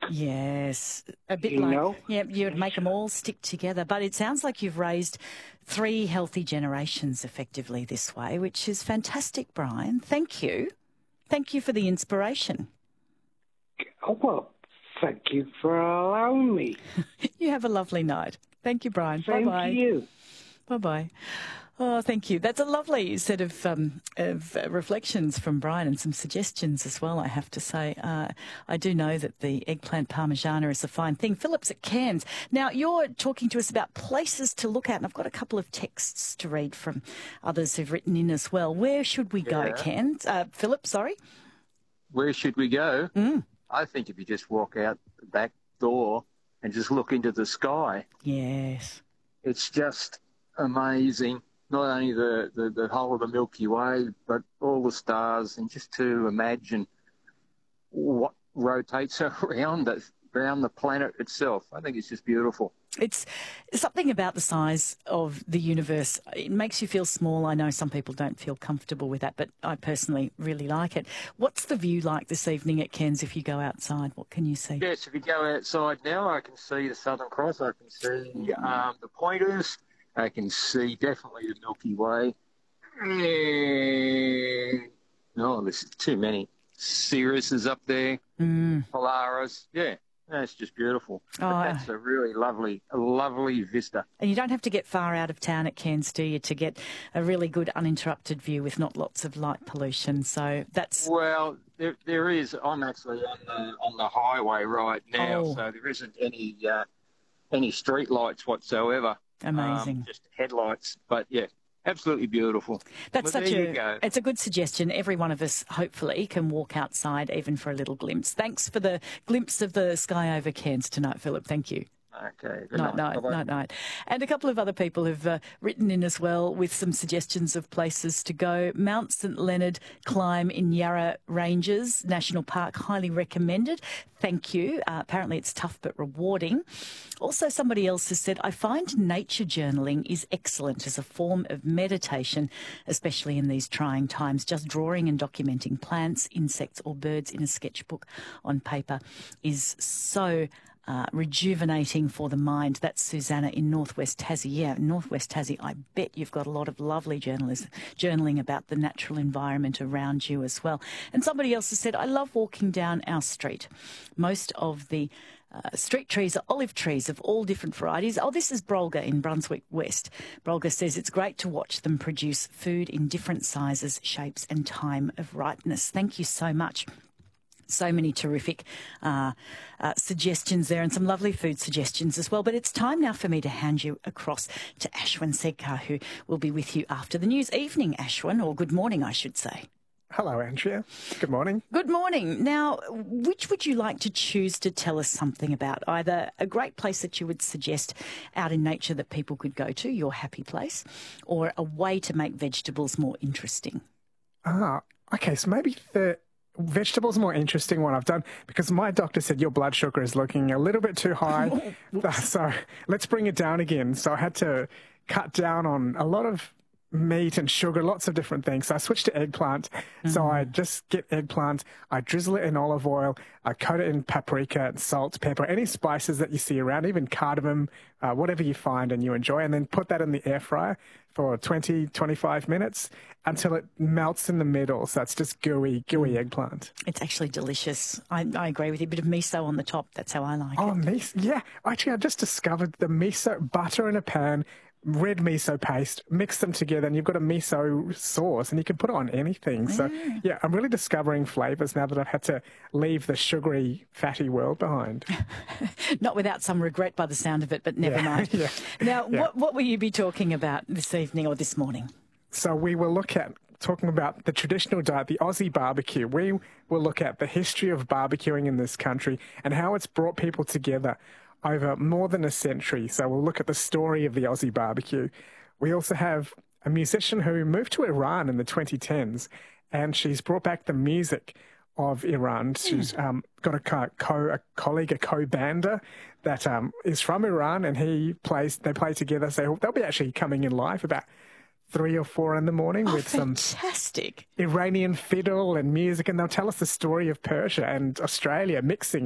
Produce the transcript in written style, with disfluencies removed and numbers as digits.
Yes, a bit You like, know? yeah, you'd make them all stick together. But it sounds like you've raised 3 healthy generations effectively this way, which is fantastic, Brian. Thank you. Thank you for the inspiration. Oh, well, thank you for allowing me. You have a lovely night. Thank you, Brian. Same Bye-bye. to you. Bye-bye. Oh, thank you. That's a lovely set of reflections from Brian and some suggestions as well, I have to say. I do know that the eggplant parmigiana is a fine thing. Philip's at Cairns. Now, you're talking to us about places to look at, and I've got a couple of texts to read from others who've written in as well. Where should we go, Cairns? Philip, sorry? Where should we go? I think if you just walk out the back door and just look into the sky. Yes. It's just amazing. Not only the whole of the Milky Way, but all the stars, and just to imagine what rotates around the planet itself. I think it's just beautiful. It's something about the size of the universe. It makes you feel small. I know some people don't feel comfortable with that, but I personally really like it. What's the view like this evening at Cairns if you go outside? What can you see? Yes, if you go outside now, I can see the Southern Cross. I can see the pointers. I can see definitely the Milky Way. No, there's too many. Sirius is up there. Polaris. Yeah. That's just beautiful. But that's a really lovely vista. And you don't have to get far out of town at Cairns, do you, to get a really good uninterrupted view with not lots of light pollution. So that's... Well, there is. I'm actually on the highway right now, so there isn't any street lights whatsoever. Amazing. Just headlights. But, yeah. Absolutely beautiful. It's a good suggestion. Every one of us, hopefully, can walk outside even for a little glimpse. Thanks for the glimpse of the sky over Cairns tonight, Philip. Thank you. Okay. Night. And a couple of other people have written in as well with some suggestions of places to go. Mount St Leonard climb in Yarra Ranges National Park, highly recommended. Thank you. Apparently it's tough but rewarding. Also, somebody else has said, I find nature journaling is excellent as a form of meditation, especially in these trying times. Just drawing and documenting plants, insects or birds in a sketchbook on paper is so rejuvenating for the mind. That's Susanna in Northwest Tassie. Yeah, Northwest Tassie, I bet you've got a lot of lovely journalists journaling about the natural environment around you as well. And somebody else has said, I love walking down our street. Most of the street trees are olive trees of all different varieties. Oh, this is Brolga in Brunswick West. Brolga says it's great to watch them produce food in different sizes, shapes and time of ripeness. Thank you so much. So many terrific suggestions there and some lovely food suggestions as well. But it's time now for me to hand you across to Ashwin Sedkar, who will be with you after the news. Evening, Ashwin, or good morning, I should say. Hello, Andrea. Good morning. Good morning. Now, which would you like to choose to tell us something about? Either a great place that you would suggest out in nature that people could go to, your happy place, or a way to make vegetables more interesting? Okay, so maybe the vegetables more interesting one I've done, because my doctor said your blood sugar is looking a little bit too high. So let's bring it down again. So I had to cut down on a lot of meat and sugar, lots of different things. So I switched to eggplant. So I just get eggplant, I drizzle it in olive oil, I coat it in paprika and salt, pepper, any spices that you see around, even cardamom, whatever you find and you enjoy, and then put that in the air fryer for 20, 25 minutes until it melts in the middle. So it's just gooey eggplant. It's actually delicious. I agree with you. A bit of miso on the top. That's how I like it. Oh, miso. Yeah. Actually, I just discovered the miso, butter in a pan, red miso paste, mix them together and you've got a miso sauce and you can put it on anything. So, yeah, I'm really discovering flavours now that I've had to leave the sugary, fatty world behind. Not without some regret by the sound of it, but never mind. Now, what will you be talking about this evening or this morning? So we will talking about the traditional diet, the Aussie barbecue. We will look at the history of barbecuing in this country and how it's brought people together over more than a century. So we'll look at the story of the Aussie barbecue. We also have a musician who moved to Iran in the 2010s, and she's brought back the music of Iran. She's got a colleague, a co-bander that is from Iran, and they play together. So they'll be actually coming in live about 3 or 4 in the morning with some fantastic Iranian fiddle and music, and they'll tell us the story of Persia and Australia mixing.